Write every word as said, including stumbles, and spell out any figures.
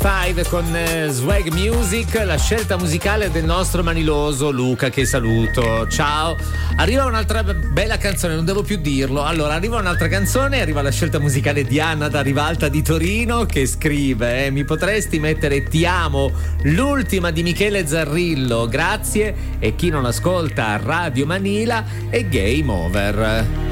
cinque con eh, Swag Music, la scelta musicale del nostro maniloso Luca, che saluto. Ciao. Arriva un'altra bella canzone, non devo più dirlo. Allora, arriva un'altra canzone, arriva la scelta musicale di Anna da Rivalta di Torino, che scrive: eh, mi potresti mettere Ti amo, l'ultima di Michele Zarrillo, grazie. E chi non ascolta Radio Manila è Game Over.